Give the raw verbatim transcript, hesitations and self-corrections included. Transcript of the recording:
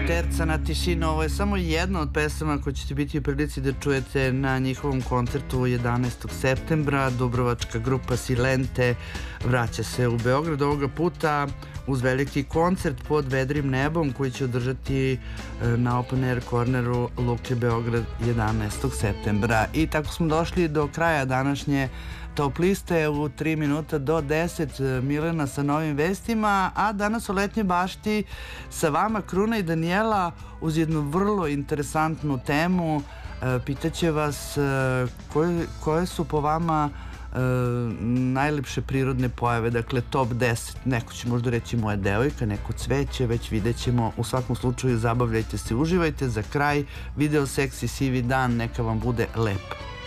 Terca na tišinu, ovo je samo jedna od pesama koju ćete biti u prilici da čujete na njihovom koncertu jedanaestog septembra. Dubrovačka grupa Silente vraća se u Beograd ovoga puta uz veliki koncert pod vedrim nebom koji će održati na Open Air Corneru Luke Beograd jedanaestog septembra. I tako smo došli do kraja današnje Top liste u tri minuta do deset. Milena sa novim vestima, a danas u Letnjoj bašti sa vama Kruna i Danijela uz jednu vrlo interesantnu temu. Pitaće vas koje, koje su po vama e, najlepše prirodne pojave, dakle top deset. Neko će možda reći moja devojka, neko cveće, već vidjet ćemo. U svakom slučaju zabavljajte se, uživajte. Za kraj video seksi sivi dan, neka vam bude lep.